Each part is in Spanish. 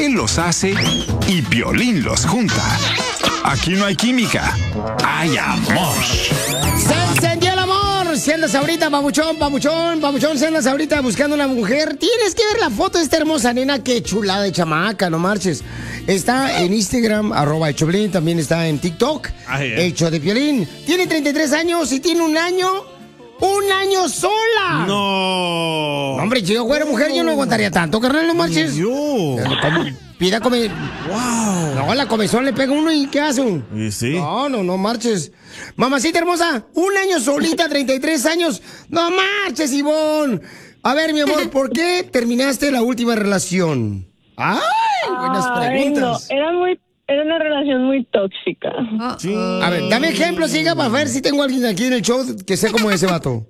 Él los hace y Piolín los junta. Aquí no hay química, hay amor. ¡Se encendió el amor! Si andas ahorita, papuchón, si andas ahorita buscando una mujer, tienes que ver la foto de esta hermosa nena. Qué chulada de chamaca, no marches. Está en Instagram, @el Choplin, también está en TikTok, el show de Piolín. Tiene 33 años y tiene un año sola. No. Hombre, si yo fuera mujer, yo no aguantaría tanto, carnal, no marches. Pida come. Wow. No, la comezón le pega uno y ¿qué hace? ¿Y sí? No marches. Mamacita hermosa, un año solita, 33 años. No marches, Ivonne. A ver, mi amor, ¿por qué terminaste la última relación? ¡Ay! Buenas preguntas. No, era una relación muy tóxica. Sí. A ver, dame ejemplos, siga, para ver si tengo a alguien aquí en el show que sea como ese vato.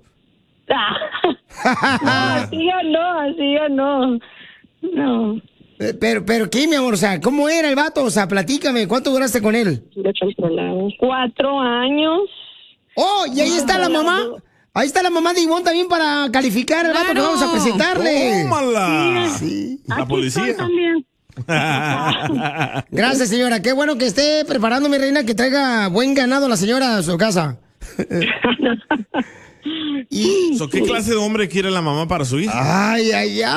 Así ya no. No. Pero ¿qué, mi amor? O sea, ¿cómo era el vato? O sea, platícame, ¿cuánto duraste con él? 4 años. Oh, y ahí está la mamá. Ahí está la mamá de Ivonne también para calificar al vato que vamos a presentarle. ¡Tómala! Sí. La policía. También. Gracias, señora. Qué bueno que esté preparando, mi reina, que traiga buen ganado la señora a su casa. ¿Qué clase de hombre quiere la mamá para su hija? Ay.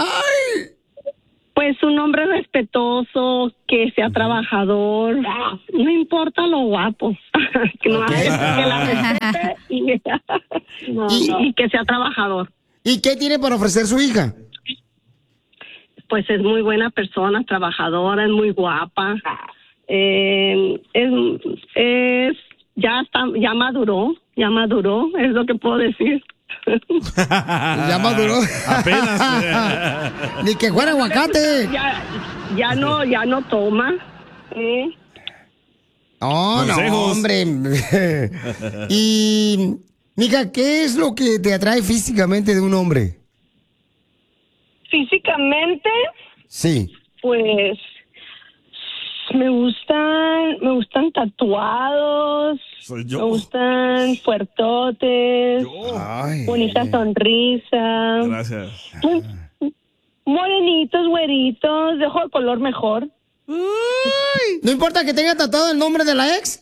Pues un hombre respetuoso, que sea trabajador, no importa lo guapo, que no hace que la respete y que sea trabajador. ¿Y qué tiene para ofrecer su hija? Pues es muy buena persona, trabajadora, es muy guapa, ya maduró, es lo que puedo decir. Ya maduró. Apenas. Ni que fuera aguacate. Ya no toma. Oh, no, hombre. Y, mija, ¿qué es lo que te atrae físicamente de un hombre? Físicamente, sí, pues me gustan tatuados. Soy yo. Me gustan fuertotes. Bonita sonrisa. Gracias. Morenitos, güeritos, de ojo de color mejor. No importa que tenga tatuado el nombre de la ex.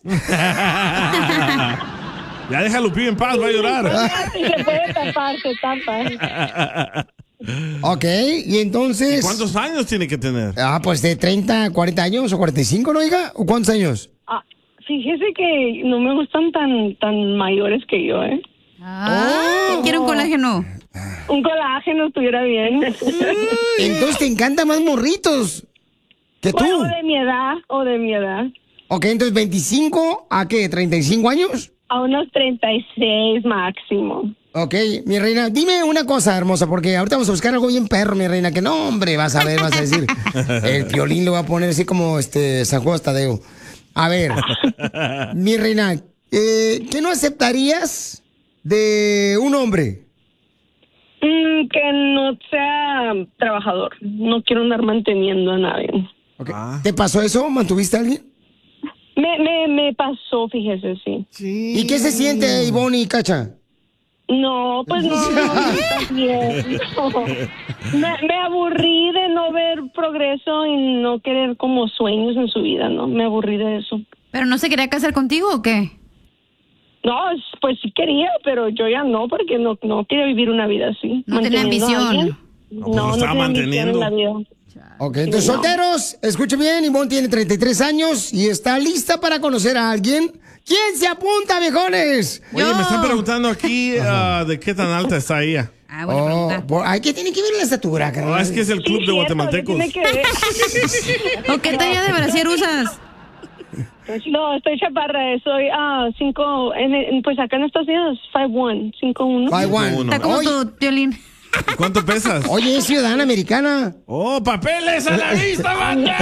Ya deja a Lupillo en paz, va a llorar. Si se puede tapar, se tapa. Ok, y entonces... ¿Cuántos años tiene que tener? Pues de 30, 40 años o 45, ¿no, hija? ¿O cuántos años? Fíjese que no me gustan tan mayores que yo, ¿eh? Quiero un colágeno. Un colágeno estuviera bien. Entonces te encantan más morritos que tú. Bueno, o de mi edad. Ok, entonces 25 a ¿qué? ¿35 años? A unos 36 máximo. Ok, mi reina, dime una cosa, hermosa, porque ahorita vamos a buscar algo bien perro, mi reina, que no, hombre, vas a decir, el Piolín lo va a poner así como San Juan Tadeo. A ver, mi reina, ¿qué no aceptarías de un hombre? Que no sea trabajador. No quiero andar manteniendo a nadie. Okay. ¿Te pasó eso? ¿Mantuviste a alguien? Me pasó, fíjese, sí. ¿Y qué se siente, Ivonne y Cacha? No, pues no está bien. No. Me aburrí de no ver progreso y no querer como sueños en su vida, ¿no? Me aburrí de eso. ¿Pero no se quería casar contigo o qué? No, pues sí quería, pero yo ya no, porque no quería vivir una vida así. No tenía ambición. No estaba manteniendo. La vida. Ok, entonces solteros, escuchen bien, Ivonne tiene 33 años y está lista para conocer a alguien. ¿Quién se apunta, viejones? Oye, me están preguntando aquí de qué tan alta está ella. ¿Qué tiene que ver la estatura, carnal? Es que es el club de guatemaltecos. ¿O qué talla de brasier usas? No, estoy chaparra, soy 5, pues acá en Estados Unidos, 5'1", 5'1". 5'1". Está como tu Piolín. ¿Cuánto pesas? Oye, es ciudadana americana. ¡Oh, papeles a la vista, banda!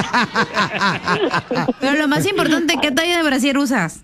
Pero lo más importante, ¿qué talla de brasier usas?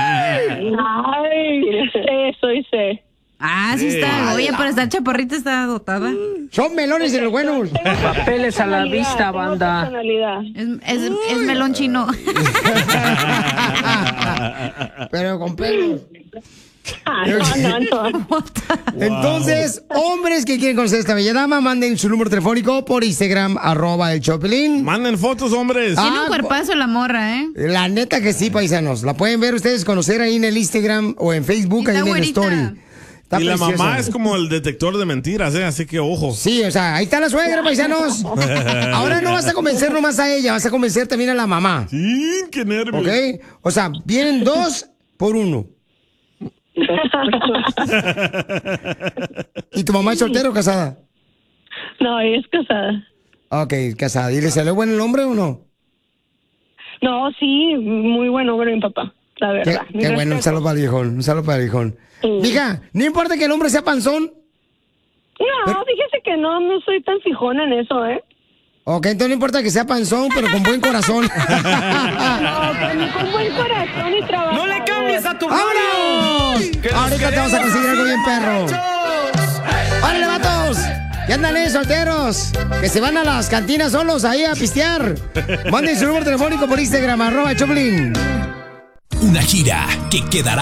Soy C. Sí está. Oye, para estar chaparrita está dotada. Son melones de los buenos. Papeles a la vista, banda. Es melón chino. Pero con pelos. No. Entonces, hombres que quieren conocer a esta bella dama, manden su número telefónico por Instagram, @el Chopelín. Manden fotos, hombres. Tiene un cuerpazo la morra, ¿eh? La neta que sí, paisanos. La pueden ver ustedes, conocer ahí en el Instagram o en Facebook, ahí en el story. Está y la preciosa. mamá es como el detector de mentiras, ¿eh? Así que ojo. Sí, o sea, ahí está la suegra, paisanos. Ahora no vas a convencer nomás a ella, vas a convencer también a la mamá. Sí, qué nervios. ¿Ok? O sea, vienen 2 por 1. ¿Y tu mamá es soltera o casada? No, ella es casada. Ok, casada. ¿Y le salió bueno el hombre o no? No, sí, muy buen hombre mi papá, la verdad. Qué bueno, un saludo para el viejón, un saludo para el viejón. Mija, no importa que el hombre sea panzón. No, fíjese que no soy tan fijona en eso, ¿eh? Ok, entonces no importa que sea panzón, pero con buen corazón. No, con buen corazón y trabajo. ¡No le cambies a tu ¡Vámonos! Ahorita te vamos a conseguir algo bien perro. ¡Órale, vatos! ¿Qué andan solteros? Que se van a las cantinas solos ahí a pistear. Manden su número telefónico por Instagram, @Choplin. Una gira que quedará